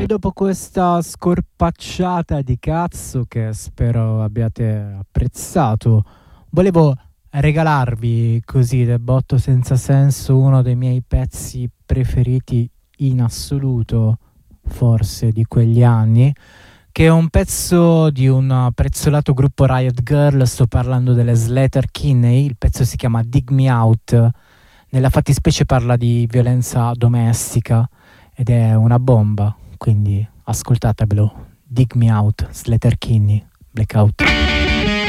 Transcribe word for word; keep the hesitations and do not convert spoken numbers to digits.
dopo questa scorpacciata di cazzo che spero abbiate apprezzato, volevo regalarvi così del botto senza senso uno dei miei pezzi preferiti in assoluto, forse di quegli anni, che è un pezzo di un prezzolato gruppo Riot Girl. Sto parlando delle Sleater-Kinney. Il pezzo si chiama Dig Me Out, nella fattispecie parla di violenza domestica ed è una bomba, quindi ascoltatevelo. Dig Me Out, Sleater-Kinney, Blackout.